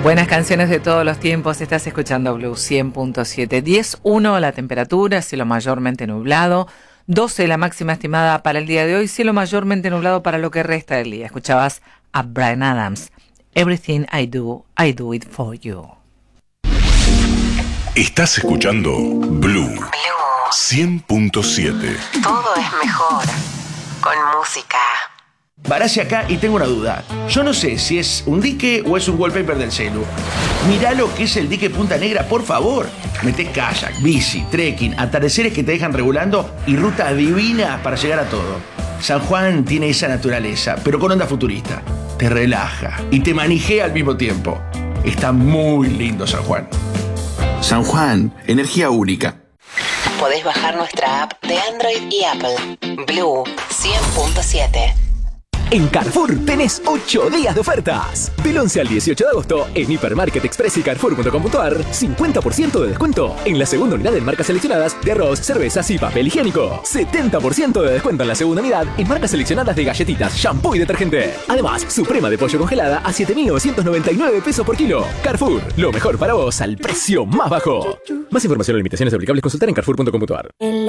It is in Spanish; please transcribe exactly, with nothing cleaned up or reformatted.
Buenas canciones de todos los tiempos, estás escuchando Blue cien punto siete. diez uno la temperatura, cielo mayormente nublado. doce la máxima estimada para el día de hoy, cielo mayormente nublado para lo que resta del día. Escuchabas a Bryan Adams. Everything I do, I do it for you. Estás escuchando Blue, Blue cien punto siete. Todo es mejor con música. Barassi acá y tengo una duda. Yo no sé si es un dique o es un wallpaper del celu. Mirá lo que es el dique Punta Negra, por favor. Metés kayak, bici, trekking, atardeceres que te dejan regulando y rutas divinas para llegar a todo. San Juan tiene esa naturaleza, pero con onda futurista. Te relaja y te manijea al mismo tiempo. Está muy lindo San Juan. San Juan, energía única. Podés bajar nuestra app de Android y Apple. Blue cien punto siete. En Carrefour tenés ocho días de ofertas. Del once al dieciocho de agosto, en Hipermarket Express y Carrefour punto com punto a r, cincuenta por ciento de descuento en la segunda unidad en marcas seleccionadas de arroz, cervezas y papel higiénico. setenta por ciento de descuento en la segunda unidad en marcas seleccionadas de galletitas, shampoo y detergente. Además, suprema de pollo congelada a siete mil novecientos noventa y nueve pesos por kilo. Carrefour, lo mejor para vos al precio más bajo. Más información y limitaciones aplicables consultar en Carrefour punto com punto a r.